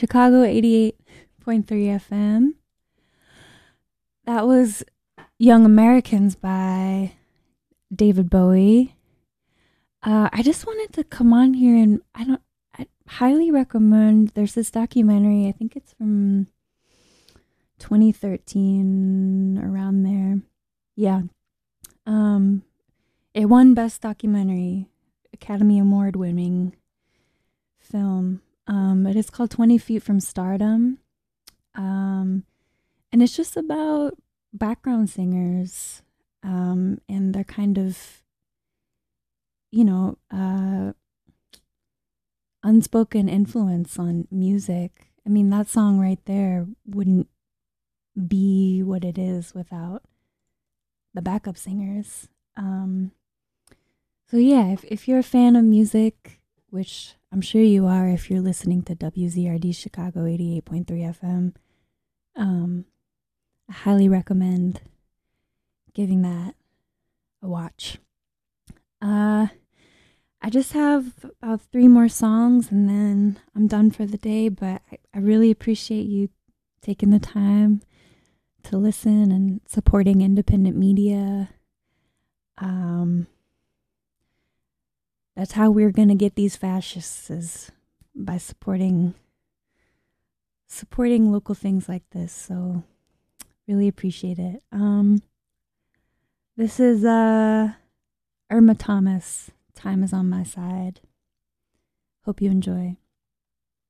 Chicago 88.3 FM. That was Young Americans by David Bowie. I just wanted to come on here and I highly recommend, there's this documentary, I think it's from 2013, around there. Yeah. It won Best Documentary, Academy Award winning film. It is called 20 Feet from Stardom. And it's just about background singers, and their kind of, unspoken influence on music. I mean, that song right there wouldn't be what it is without the backup singers. So yeah, if you're a fan of music, which I'm sure you are if you're listening to WZRD Chicago 88.3 FM, I highly recommend giving that a watch. I just have about 3 more songs and then I'm done for the day, but I really appreciate you taking the time to listen and supporting independent media. That's how we're going to get these fascists, is by supporting local things like this. So really appreciate it. This is Irma Thomas, Time Is on My Side. Hope you enjoy.